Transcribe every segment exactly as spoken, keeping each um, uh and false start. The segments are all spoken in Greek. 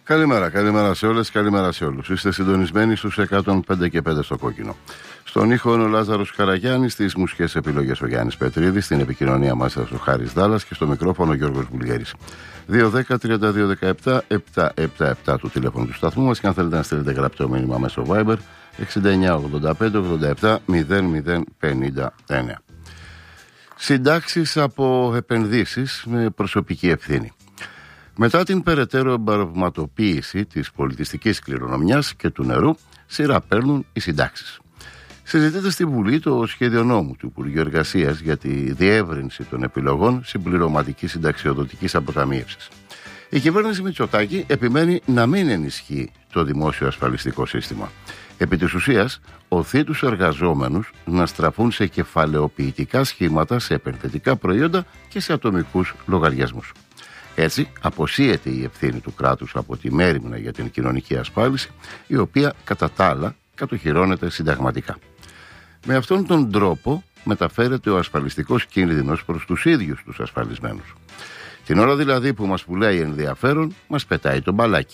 Καλημέρα, καλημέρα σε όλες, καλημέρα σε όλους. Είστε συντονισμένοι στους εκατόν πέντε και πέντε στο κόκκινο. Στον ήχο είναι ο Λάζαρος Καραγιάννης, στις μουσικές επιλογές ο Γιάννης Πετρίδης, στην επικοινωνία μας ο Χάρης Δάλλας και στο μικρόφωνο ο Γιώργος Βουλγέρης. δύο δέκα τριάντα δύο δεκαεπτά επτακόσια εβδομήντα επτά του τηλέφωνου του σταθμού μας και αν θέλετε να στείλετε γραπτό μήνυμα μέσω Viber εξήντα εννιά ογδόντα πέντε ογδόντα επτά μηδέν μηδέν πενήντα εννέα. Συντάξεις από επενδύσεις με προσωπική ευθύνη. Μετά την περαιτέρω εμπορευματοποίηση της πολιτιστικής κληρονομιάς και του νερού, σειρά παίρνουν οι συντάξεις. Συζητείται στη Βουλή το σχέδιο νόμου του Υπουργείου Εργασίας για τη διεύρυνση των επιλογών συμπληρωματικής συνταξιοδοτικής αποταμίευσης. Η κυβέρνηση Μητσοτάκη επιμένει να μην ενισχύει το δημόσιο ασφαλιστικό σύστημα. Επί της ουσίας, οθεί τους εργαζόμενους να στραφούν σε κεφαλαιοποιητικά σχήματα, σε επενδυτικά προϊόντα και σε ατομικούς λογαριασμούς. Έτσι, αποσύεται η ευθύνη του κράτους από τη μέριμνα για την κοινωνική ασφάλιση, η οποία κατά τα άλλα κατοχυρώνεται συνταγματικά. Με αυτόν τον τρόπο μεταφέρεται ο ασφαλιστικός κίνδυνος προς τους ίδιους τους ασφαλισμένους. Την ώρα δηλαδή που μας πουλάει ενδιαφέρον, μας πετάει το μπαλάκι.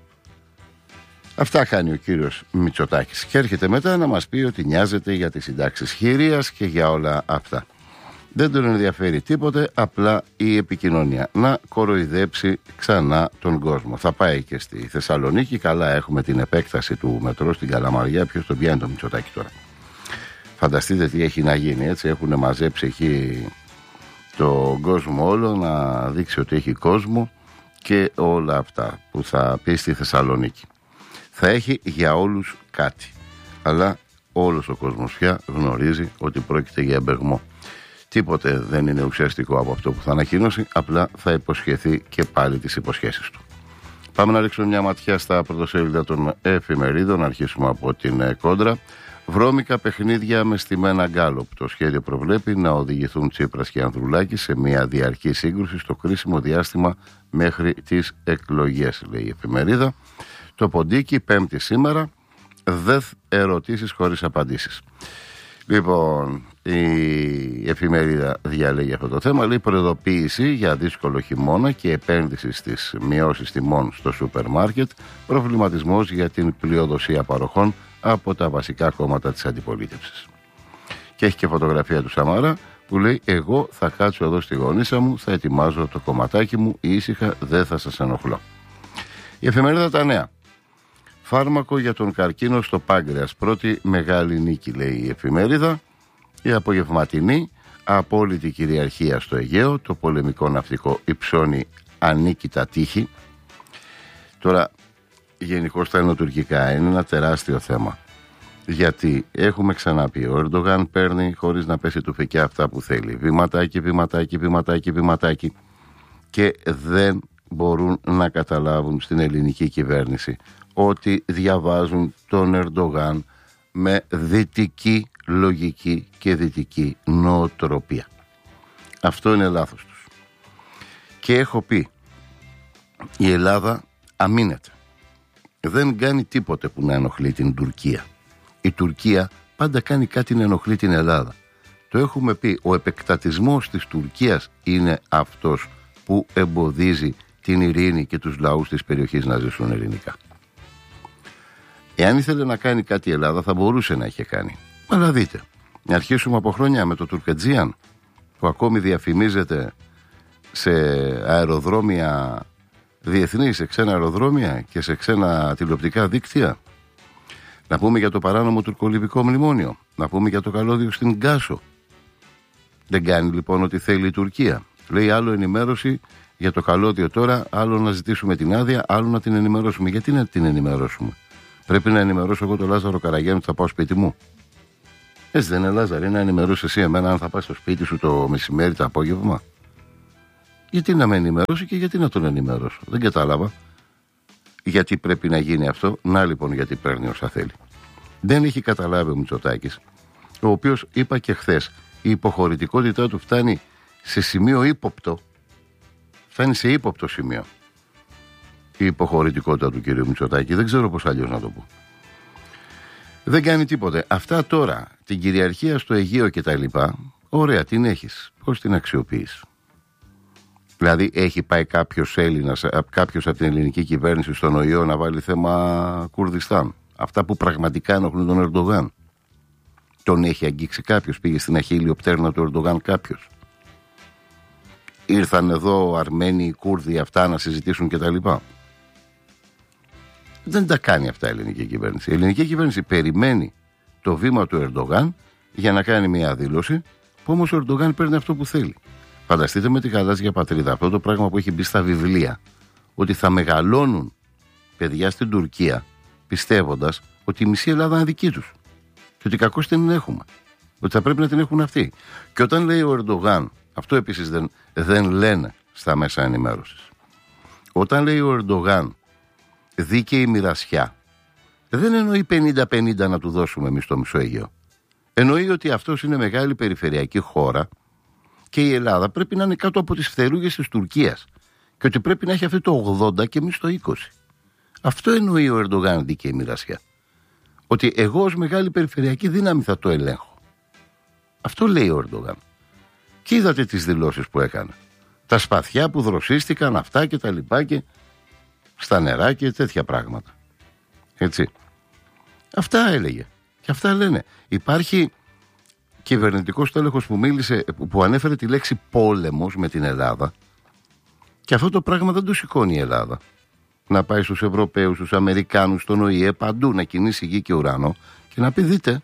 Αυτά κάνει ο κύριος Μητσοτάκης και έρχεται μετά να μας πει ότι νοιάζεται για τις συντάξεις χειρίας και για όλα αυτά. Δεν τον ενδιαφέρει τίποτε, απλά η επικοινωνία. Να κοροϊδέψει ξανά τον κόσμο. Θα πάει και στη Θεσσαλονίκη. Καλά, έχουμε την επέκταση του μετρό στην Καλαμαριά. Ποιος τον πιάνει το Μητσοτάκη τώρα? Φανταστείτε τι έχει να γίνει, έτσι. Έχουν μαζέψει εκεί τον κόσμο όλο να δείξει ότι έχει κόσμο και όλα αυτά που θα πει στη Θεσσαλονίκη. Θα έχει για όλους κάτι. Αλλά όλος ο κόσμος πια γνωρίζει ότι πρόκειται για εμπεγμό. Τίποτε δεν είναι ουσιαστικό από αυτό που θα ανακοινώσει, απλά θα υποσχεθεί και πάλι τις υποσχέσεις του. Πάμε να ρίξουμε μια ματιά στα πρωτοσέλιδα των εφημερίδων, να αρχίσουμε από την Κόντρα. Βρώμικα παιχνίδια με στημένα γκάλοπ. Το σχέδιο προβλέπει να οδηγηθούν Τσίπρας και Ανδρουλάκη σε μια διαρκή σύγκρουση στο κρίσιμο διάστημα μέχρι τις εκλογές, λέει η εφημερίδα. Το ποντίκι, Πέμπτη σήμερα, δεθ ερωτήσεις χωρίς απαντήσεις. Λοιπόν, η εφημερίδα διαλέγει αυτό το θέμα. Λέει προειδοποίηση για δύσκολο χειμώνα και επένδυση στις μειώσεις τιμών στο σούπερ μάρκετ. Προβληματισμός για την πλειοδοσία παροχών από τα βασικά κόμματα της αντιπολίτευσης. Και έχει και φωτογραφία του Σαμάρα που λέει: εγώ θα κάτσω εδώ στη γωνίσα μου, θα ετοιμάζω το κομματάκι μου, ήσυχα, δεν θα σας ενοχλώ. Η εφημερίδα Τα Νέα. Φάρμακο για τον καρκίνο στο πάγκρεας. Πρώτη μεγάλη νίκη, λέει η εφημερίδα. Η απογευματινή, απόλυτη κυριαρχία στο Αιγαίο. Το πολεμικό ναυτικό υψώνει ανίκητα τείχη. Τώρα, γενικώς τα ελληνοτουρκικά είναι ένα τεράστιο θέμα. Γιατί έχουμε ξαναπεί, ο Ερντογάν παίρνει χωρίς να πέσει του φεκιά αυτά που θέλει. Βηματάκι, βηματάκι, βηματάκι, βηματάκι. Και δεν μπορούν να καταλάβουν στην ελληνική κυβέρνηση ότι διαβάζουν τον Ερντογάν με δυτική λογική και δυτική νοοτροπία. Αυτό είναι λάθος τους. Και έχω πει, η Ελλάδα αμήνεται. Δεν κάνει τίποτε που να ενοχλεί την Τουρκία. Η Τουρκία πάντα κάνει κάτι να ενοχλεί την Ελλάδα. Το έχουμε πει, ο επεκτατισμός της Τουρκίας είναι αυτός που εμποδίζει την ειρήνη και τους λαούς της περιοχής να ζήσουν ειρηνικά. Εάν ήθελε να κάνει κάτι η Ελλάδα θα μπορούσε να είχε κάνει. Αλλά δείτε, να αρχίσουμε από χρόνια με το Τουρκετζίαν που ακόμη διαφημίζεται σε αεροδρόμια διεθνή, σε ξένα αεροδρόμια και σε ξένα τηλεοπτικά δίκτυα. Να πούμε για το παράνομο τουρκολιβικό μνημόνιο. Να πούμε για το καλώδιο στην Κάσο. Δεν κάνει λοιπόν ό,τι θέλει η Τουρκία. Λέει άλλο ενημέρωση για το καλώδιο τώρα, άλλο να ζητήσουμε την άδεια, άλλο να την ενημερώσουμε. Γιατί να την ενημερώσουμε? Πρέπει να ενημερώσω εγώ τον Λάζαρο Καραγιάννη ότι θα πάω σπίτι μου? Έτσι δεν είναι, Λάζαρη, να ενημερώσει εσύ εμένα αν θα πάει στο σπίτι σου το μεσημέρι, το απόγευμα? Γιατί να με ενημερώσει και γιατί να τον ενημερώσω? Δεν κατάλαβα. Γιατί πρέπει να γίνει αυτό? Να λοιπόν γιατί παίρνει όσα θέλει. Δεν έχει καταλάβει ο Μητσοτάκης, ο οποίος είπα και χθες, η υποχωρητικότητά του φτάνει σε σημείο ύποπτο. Φτάνει σε ύποπτο σημείο η υποχωρητικότητα του κυρίου Μητσοτάκη. Δεν ξέρω πώς αλλιώς να το πω. Δεν κάνει τίποτε. Αυτά τώρα, την κυριαρχία στο Αιγαίο και τα λοιπά, ωραία, την έχεις. Πώς την αξιοποιείς? Δηλαδή έχει πάει κάποιος Έλληνας, κάποιος από την ελληνική κυβέρνηση στον ΟΗΟ να βάλει θέμα Κουρδιστάν? Αυτά που πραγματικά ενοχλούν τον Ερντογάν. Τον έχει αγγίξει κάποιος? Πήγε στην αχίλιο πτέρνα του Ερντογάν κάποιος? Ήρθαν εδώ Αρμένοι, οι Κούρδοι αυτά να συζητήσουν κτλ? Δεν τα κάνει αυτά η ελληνική κυβέρνηση. Η ελληνική κυβέρνηση περιμένει το βήμα του Ερντογάν για να κάνει μια δήλωση, που όμως ο Ερντογάν παίρνει αυτό που θέλει. Φανταστείτε με τη γαλάζια πατρίδα, αυτό το πράγμα που έχει μπει στα βιβλία, ότι θα μεγαλώνουν παιδιά στην Τουρκία πιστεύοντας ότι η μισή Ελλάδα είναι δική τους και ότι κακώς την έχουμε, ότι θα πρέπει να την έχουν αυτοί. Και όταν λέει ο Ερντογάν, αυτό επίσης δεν, δεν λένε στα μέσα ενημέρωσης, όταν λέει ο Ερντογάν δίκαιη μοιρασιά, δεν εννοεί πενήντα πενήντα να του δώσουμε εμείς το μισό Αιγαίο. Εννοεί ότι αυτός είναι μεγάλη περιφερειακή χώρα και η Ελλάδα πρέπει να είναι κάτω από τις φτερούγες της Τουρκίας και ότι πρέπει να έχει αυτό το ογδόντα και εμείς το είκοσι. Αυτό εννοεί ο Ερντογάν δίκαιη μοιρασιά. Ότι εγώ ως μεγάλη περιφερειακή δύναμη θα το ελέγχω. Αυτό λέει ο Ερντογάν. Και είδατε τις δηλώσεις που έκανε. Τα σπαθιά που δροσίστηκαν, αυτά και τα λοιπά και στα νερά και τέτοια πράγματα. Έτσι. Αυτά έλεγε. Και αυτά λένε. Υπάρχει κυβερνητικός τέλεχος που μίλησε, που ανέφερε τη λέξη πόλεμος με την Ελλάδα, και αυτό το πράγμα δεν το σηκώνει η Ελλάδα. Να πάει στους Ευρωπαίους, στους Αμερικάνους, στον ΟΗΕ, παντού να κινήσει γη και ουρανό και να πει δείτε.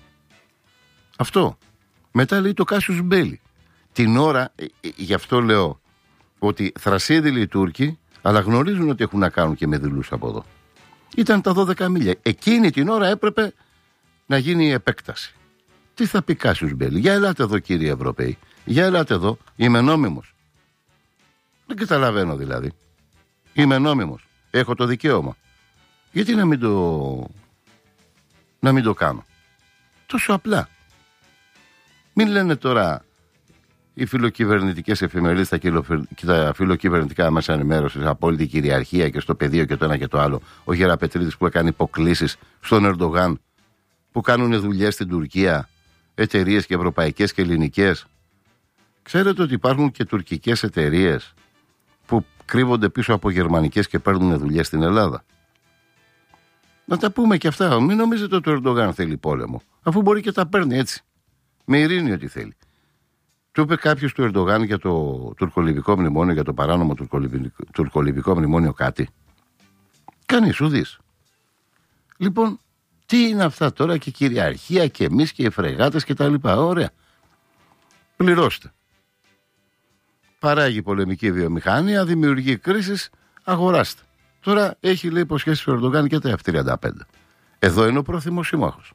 Αυτό. Μετά λέει το Κάσιους Μπέλι. Την ώρα, γι' αυτό λέω ότι θρασίδηλοι οι Τούρκοι, αλλά γνωρίζουν ότι έχουν να κάνουν και με δειλούς από εδώ. Ήταν τα δώδεκα μίλια. Εκείνη την ώρα έπρεπε να γίνει η επέκταση. Τι θα πει Κάσιους Μπέλι? Για ελάτε εδώ κύριοι Ευρωπαίοι. Για ελάτε εδώ. Είμαι νόμιμος. Δεν καταλαβαίνω δηλαδή. Είμαι νόμιμος. Έχω το δικαίωμα. Γιατί να μην το να μην το κάνω? Τόσο απλά. Μην λένε τώρα οι φιλοκυβερνητικές εφημερίδες και τα φιλοκυβερνητικά μέσα ενημέρωσης, απόλυτη κυριαρχία και στο πεδίο και το ένα και το άλλο. Ο Γεραπετρίδης που έκανε υποκλήσεις στον Ερντογάν, που κάνουν δουλειές στην Τουρκία, εταιρείες και ευρωπαϊκές και ελληνικές. Ξέρετε ότι υπάρχουν και τουρκικές εταιρείες που κρύβονται πίσω από γερμανικές και παίρνουν δουλειές στην Ελλάδα? Να τα πούμε και αυτά. Μην νομίζετε ότι ο Ερντογάν θέλει πόλεμο, αφού μπορεί και τα παίρνει έτσι. Με ειρήνη ό,τι θέλει. Του είπε κάποιος του Ερντογάν για το τουρκολιβικό μνημόνιο, για το παράνομο τουρκολιβικό, τουρκολιβικό μνημόνιο κάτι? Κανείς, ουδής. Λοιπόν, τι είναι αυτά τώρα και κυριαρχία και εμείς και οι φρεγάτες και τα λοιπά? Ωραία. Πληρώστε. Παράγει πολεμική βιομηχανία, δημιουργεί κρίσεις, αγοράστε. Τώρα έχει λέει υποσχέσεις ο Ερντογάν και τα εφ τριάντα πέντε. Εδώ είναι ο πρόθυμος σύμμαχος.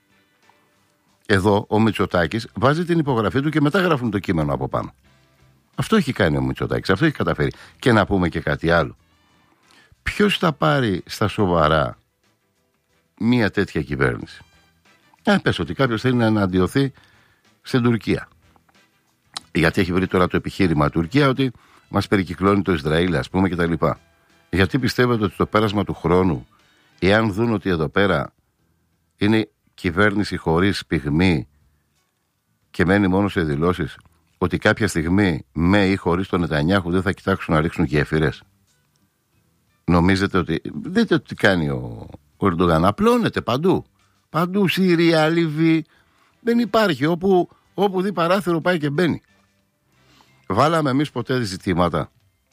Εδώ ο Μητσοτάκης βάζει την υπογραφή του και μετά γράφουν το κείμενο από πάνω. Αυτό έχει κάνει ο Μητσοτάκης, αυτό έχει καταφέρει. Και να πούμε και κάτι άλλο. Ποιος θα πάρει στα σοβαρά μία τέτοια κυβέρνηση? Ε, πες ότι κάποιος θέλει να αναντιωθεί στην Τουρκία. Γιατί έχει βρει τώρα το επιχείρημα Τουρκία ότι μας περικυκλώνει το Ισραήλ, ας πούμε, κτλ. Γιατί πιστεύετε ότι στο πέρασμα του χρόνου, εάν δουν ότι εδώ πέρα είναι κυβέρνηση χωρίς πυγμή και μένει μόνο σε δηλώσεις, ότι κάποια στιγμή με ή χωρίς τον Νετανιάχου δεν θα κοιτάξουν να ρίξουν γέφυρες? Νομίζετε ότι... Δείτε τι κάνει ο, ο Ερντογάν. Απλώνεται παντού. Παντού, Συρία, Λιβύη. Δεν υπάρχει. Όπου, όπου δει παράθυρο πάει και μπαίνει. Βάλαμε εμείς ποτέ ζητήματα?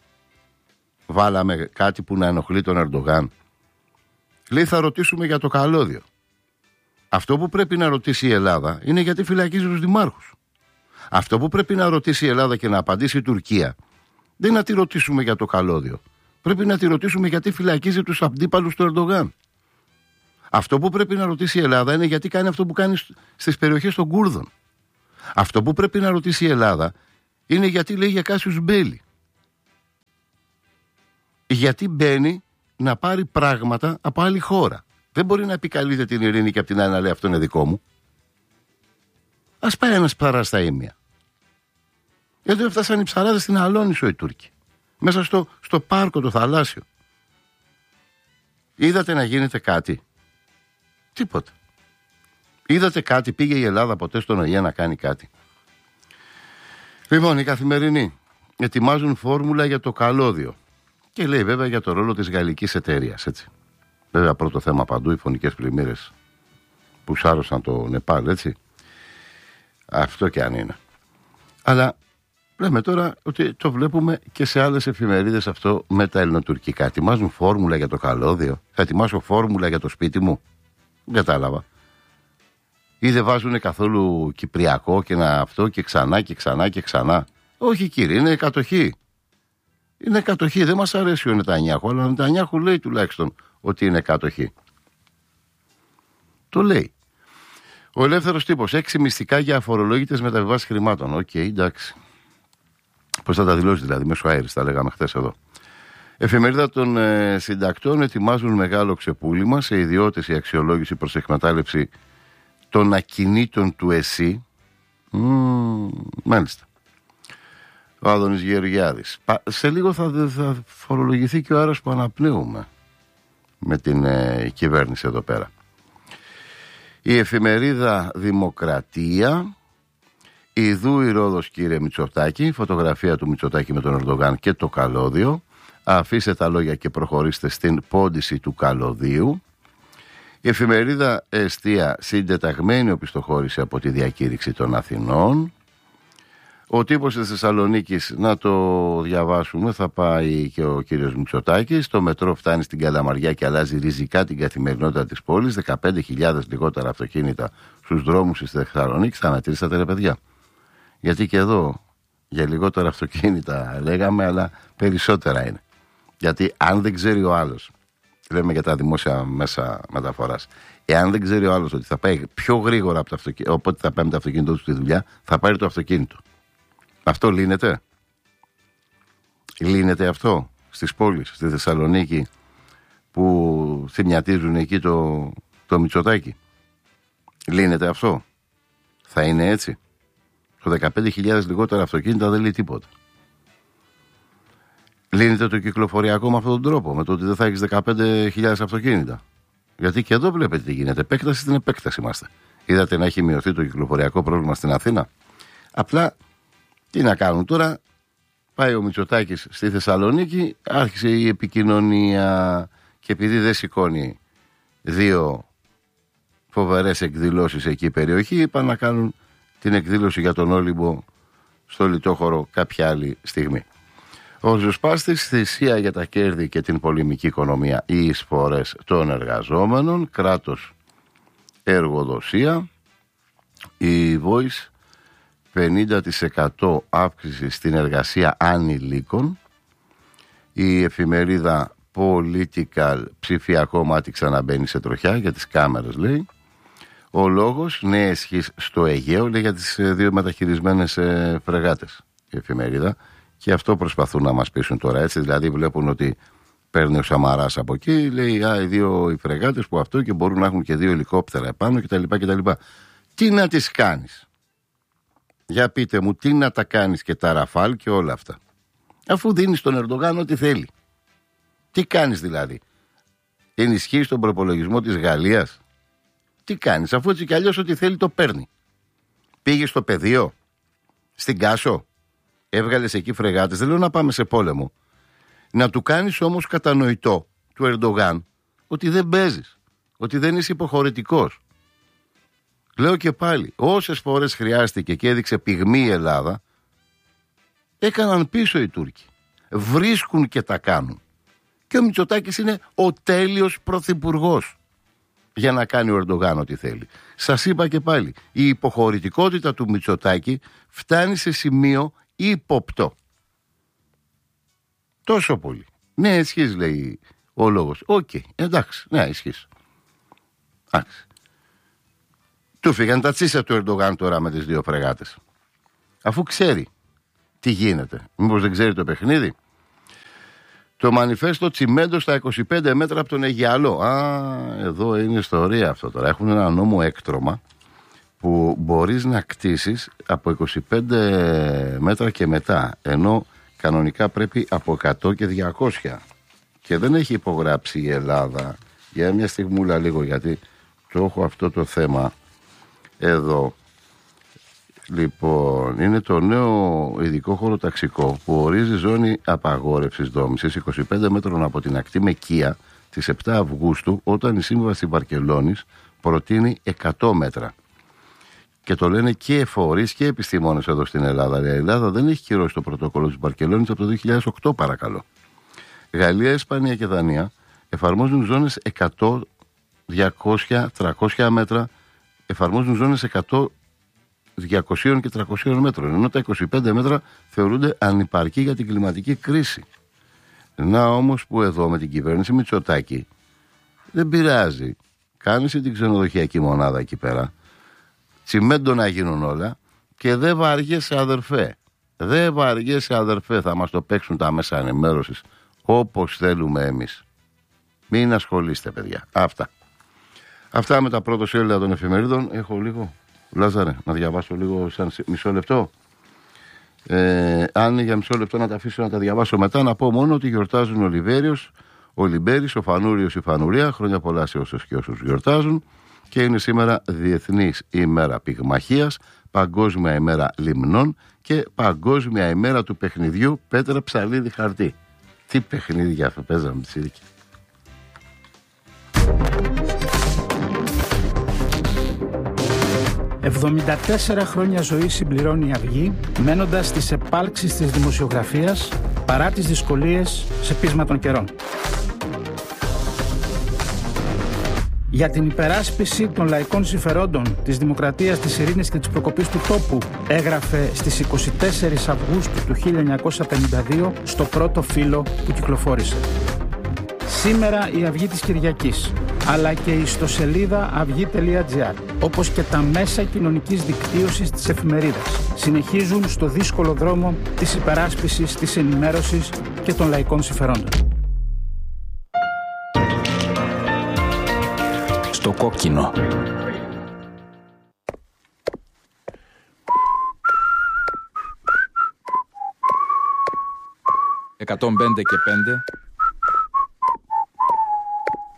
Βάλαμε κάτι που να ενοχλεί τον Ερντογάν? Λέει θα ρωτήσουμε για το καλώδιο. Αυτό που πρέπει να ρωτήσει η Ελλάδα είναι γιατί φυλακίζει τους δημάρχους. Αυτό που πρέπει να ρωτήσει η Ελλάδα και να απαντήσει η Τουρκία δεν είναι να τη ρωτήσουμε για το καλώδιο. Πρέπει να τη ρωτήσουμε γιατί φυλακίζει τους αντίπαλους του Ερντογάν. Αυτό που πρέπει να ρωτήσει η Ελλάδα είναι γιατί κάνει αυτό που κάνει στις περιοχές των Κούρδων. Αυτό που πρέπει να ρωτήσει η Ελλάδα είναι γιατί λέει για Κάσιους Μπέλι. Γιατί μπαίνει να πάρει πράγματα από άλλη χώρα. Δεν μπορεί να επικαλείται την ειρήνη και από την άλλη να λέει αυτό είναι δικό μου. Ας πάει ένας ψαράς στα Ήμια. Γιατί έφτασαν οι ψαράδες στην Αλόνισο οι Τούρκοι. Μέσα στο, στο πάρκο το θαλάσσιο. Είδατε να γίνεται κάτι? Τίποτα. Είδατε κάτι? Πήγε η Ελλάδα ποτέ στον ΟΗΕ να κάνει κάτι? Λοιπόν, η Καθημερινή. ετοιμάζουν φόρμουλα για το καλώδιο. Και λέει βέβαια για το ρόλο της γαλλικής εταιρείας, έτσι. Βέβαια πρώτο θέμα παντού οι φωνικές πλημμύρες που σάρωσαν το Νεπάλ, έτσι. Αυτό και αν είναι. Αλλά λέμε τώρα ότι το βλέπουμε και σε άλλες εφημερίδες αυτό με τα ελληνοτουρκικά. Ετοιμάζουν φόρμουλα για το καλώδιο. Θα ετοιμάσω φόρμουλα για το σπίτι μου. Δεν κατάλαβα. Ή δεν βάζουν καθόλου κυπριακό και να αυτό και ξανά και ξανά και ξανά. Όχι κύριε, είναι κατοχή. Είναι κατοχή. Δεν μας αρέσει ο Νετανιάχου, αλλά ο Νετανιάχου λέει τουλάχιστον ότι είναι κατοχή. Το λέει. Ο ελεύθερος τύπος. Έξι μυστικά για αφορολόγητες μεταβιβάσεις χρημάτων. Οκ, okay, εντάξει. Πώς θα τα δηλώσει δηλαδή, μέσω αέρης, τα λέγαμε χθες εδώ. Εφημερίδα των ε, συντακτών ετοιμάζουν μεγάλο ξεπούλημα σε ιδιώτες η αξιολόγηση προς εκμετάλλευση των ακινήτων του ΕΣΥ. Mm, μάλιστα. Ο Άδωνης Γεωργιάδης. Σε λίγο θα, θα φορολογηθεί και ο αέρας που αναπνέουμε με την ε, κυβέρνηση εδώ πέρα. Η εφημερίδα Δημοκρατία. Ιδού η Ρόδος κύριε Μητσοτάκη. Φωτογραφία του Μητσοτάκη με τον Ερντογάν και το καλώδιο. Αφήστε τα λόγια και προχωρήστε στην πόντιση του καλωδίου. Η εφημερίδα Εστία. Συντεταγμένη οπισθοχώρηση από τη διακήρυξη των Αθηνών. Ο τύπος της Θεσσαλονίκης, να το διαβάσουμε, θα πάει και ο κύριος Μητσοτάκης. Το μετρό φτάνει στην Καλαμαριά και αλλάζει ριζικά την καθημερινότητα της πόλης. δεκαπέντε χιλιάδες λιγότερα αυτοκίνητα στους δρόμους της Θεσσαλονίκης. Θα μετρήσατε ρε παιδιά. Γιατί και εδώ για λιγότερα αυτοκίνητα λέγαμε, αλλά περισσότερα είναι. Γιατί αν δεν ξέρει ο άλλος, λέμε για τα δημόσια μέσα μεταφοράς, εάν δεν ξέρει ο άλλος ότι θα πάει πιο γρήγορα από το αυτοκίνητο, οπότε θα πάει με το αυτοκίνητο του στη δουλειά, θα πάρει το αυτοκίνητο. Αυτό λύνεται. Λύνεται αυτό στις πόλεις, στη Θεσσαλονίκη, που θυμιατίζουν εκεί το, το Μητσοτάκι. Λύνεται αυτό. Θα είναι έτσι. Το δεκαπέντε χιλιάδες λιγότερα αυτοκίνητα δεν λέει τίποτα. Λύνεται το κυκλοφοριακό με αυτόν τον τρόπο, με το ότι δεν θα έχεις δεκαπέντε χιλιάδες αυτοκίνητα. Γιατί και εδώ βλέπετε τι γίνεται. Επέκταση στην επέκταση είμαστε. Είδατε να έχει μειωθεί το κυκλοφοριακό πρόβλημα στην Αθήνα. Απλά τι να κάνουν τώρα. Πάει ο Μητσοτάκης στη Θεσσαλονίκη, άρχισε η επικοινωνία και επειδή δεν σηκώνει δύο φοβερές εκδηλώσεις εκεί η περιοχή, είπαν να κάνουν την εκδήλωση για τον Όλυμπο στο Λιτόχωρο κάποια άλλη στιγμή. Ο Ζουσπάστης, θυσία για τα κέρδη και την πολεμική οικονομία, οι εισφορές των εργαζόμενων, κράτος εργοδοσία, η Voice, πενήντα τοις εκατό αύξηση στην εργασία ανηλίκων, η εφημερίδα Political, ψηφιακό μάτι ξαναμπαίνει σε τροχιά για τις κάμερες λέει. Ο λόγος, νέα ισχύς στο Αιγαίο, λέει για τις δύο μεταχειρισμένες ε, φρεγάτες η εφημερίδα, και αυτό προσπαθούν να μας πείσουν τώρα, έτσι, δηλαδή βλέπουν ότι παίρνει ο Σαμαράς από εκεί, λέει α, οι δύο οι φρεγάτες που αυτό και μπορούν να έχουν και δύο ελικόπτερα επάνω κτλ. κτλ. Τι να τις κάνεις? Για πείτε μου, τι να τα κάνεις και τα Ραφάλ και όλα αυτά, αφού δίνεις στον Ερντογάν ό,τι θέλει? Τι κάνεις δηλαδή? Ενισχύεις τον προπολογισμό της Γαλλίας? Τι κάνεις, αφού έτσι κι αλλιώς ό,τι θέλει το παίρνει? Πήγες στο πεδίο, στην Κάσο, έβγαλες εκεί φρεγάτες, δεν λέω να πάμε σε πόλεμο. Να του κάνεις όμως κατανοητό του Ερντογάν ότι δεν παίζεις, ότι δεν είσαι υποχωρητικός. Λέω και πάλι, όσες φορές χρειάστηκε και έδειξε πυγμή η Ελλάδα, έκαναν πίσω οι Τούρκοι. Βρίσκουν και τα κάνουν. Και ο Μητσοτάκης είναι ο τέλειος πρωθυπουργός για να κάνει ο Ερντογάν ό,τι θέλει. Σας είπα και πάλι, η υποχωρητικότητα του Μητσοτάκη φτάνει σε σημείο ύποπτο. Τόσο πολύ. Ναι, ισχύς λέει ο λόγος. Οκ, okay, εντάξει, ναι, ισχύς. Εντάξει. Του φύγαν τα τσίσα του Ερντογάν τώρα με τις δύο φρεγάτες. Αφού ξέρει τι γίνεται. Μήπως δεν ξέρει το παιχνίδι? Το μανιφέστο Τσιμέντο στα είκοσι πέντε μέτρα από τον Αιγιαλό. Α, εδώ είναι ιστορία αυτό τώρα. Έχουν ένα νόμο έκτρωμα που μπορείς να κτίσεις από είκοσι πέντε μέτρα και μετά, ενώ κανονικά πρέπει από εκατό και διακόσια. Και δεν έχει υπογράψει η Ελλάδα. Για μια στιγμούλα λίγο, γιατί το έχω αυτό το θέμα εδώ. Λοιπόν, είναι το νέο ειδικό χωροταξικό που ορίζει ζώνη απαγόρευσης δόμησης είκοσι πέντε μέτρων από την ακτή Μεκία τις επτά Αυγούστου, όταν η Σύμβαση Βαρκελόνης προτείνει εκατό μέτρα. Και το λένε και φορείς και επιστήμονες εδώ στην Ελλάδα. Η Ελλάδα δεν έχει κυρώσει το πρωτόκολλο της Βαρκελόνης από το δύο χιλιάδες οκτώ, παρακαλώ. Γαλλία, Ισπανία και Δανία εφαρμόζουν ζώνες εκατό, διακόσια, τριακόσια μέτρα, εφαρμόζουν ζώνες εκατό, διακόσια και τριακόσια μέτρων, ενώ τα είκοσι πέντε μέτρα θεωρούνται ανυπαρκή για την κλιματική κρίση. Να όμως που εδώ με την κυβέρνηση Μητσοτάκη δεν πειράζει. Κάνεις την ξενοδοχειακή μονάδα εκεί πέρα, τσιμέντο να γίνουν όλα και δεν βαριέσαι, αδερφέ. Δεν βαριέσαι, αδερφέ. Θα μας το παίξουν τα μέσα ενημέρωσης όπως θέλουμε εμείς. Μην ασχολείστε, παιδιά. Αυτά. Αυτά με τα πρώτα σέλιδα των εφημερίδων. Έχω λίγο, Λάζαρε, να διαβάσω λίγο σαν μισό λεπτό. Ε, αν είναι για μισό λεπτό να τα αφήσω να τα διαβάσω μετά, να πω μόνο ότι γιορτάζουν ο Λιβέριος, ο Λιμπέρης, ο Φανούριος, η Φανουρία. Χρόνια πολλά σε όσους και όσους γιορτάζουν. Και είναι σήμερα Διεθνής ημέρα Πυγμαχίας, Παγκόσμια ημέρα Λιμνών και Παγκόσμια ημέρα του παιχνιδιού Πέτρα Ψαλίδι Χαρτί. Τι παιχνίδια αυτό παίζαμε τη Σύρικη. εβδομήντα τέσσερα χρόνια ζωή συμπληρώνει η Αυγή, μένοντας στις επάλξεις της δημοσιογραφίας παρά τις δυσκολίες σε πείσμα των καιρών. Για την υπεράσπιση των λαϊκών συμφερόντων, της δημοκρατίας, της ειρήνης και της προκοπής του τόπου, έγραφε στις είκοσι τέσσερις Αυγούστου του χίλια εννιακόσια πενήντα δύο στο πρώτο φύλλο που κυκλοφόρησε. Σήμερα η Αυγή της Κυριακής, αλλά και η ιστοσελίδα αυγή τελεία τζι άρ, όπως και τα μέσα κοινωνικής δικτύωσης της εφημερίδας, συνεχίζουν στο δύσκολο δρόμο της υπεράσπισης, της ενημέρωσης και των λαϊκών συμφερόντων. Στο κόκκινο. εκατόν πέντε και πέντε